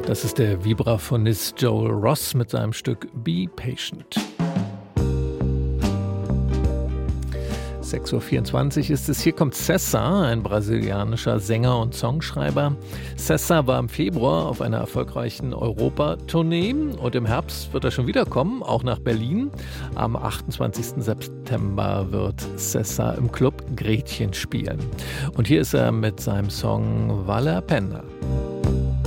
Das ist der Vibraphonist Joel Ross mit seinem Stück Be Patient. 6:24 Uhr ist es. Hier kommt César, ein brasilianischer Sänger und Songschreiber. César war im Februar auf einer erfolgreichen Europa-Tournee und im Herbst wird er schon wiederkommen, auch nach Berlin. Am 28. September wird César im Club Gretchen spielen. Und hier ist er mit seinem Song Vale a Pena.